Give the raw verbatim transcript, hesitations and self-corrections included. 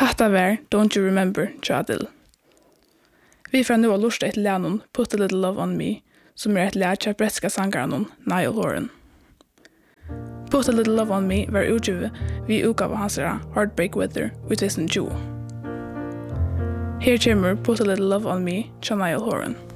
Hatta var Don't You Remember, Adele. Vi får nu ha lust etter lænen Put a Little Love on Me, som er et lært til bretska sangaren Niall Horan. Put a Little Love on Me var utgivet vi utgave hans Heartbreak Weather i tjusen tjue. Her kommer Put a Little Love on Me til Niall Horan.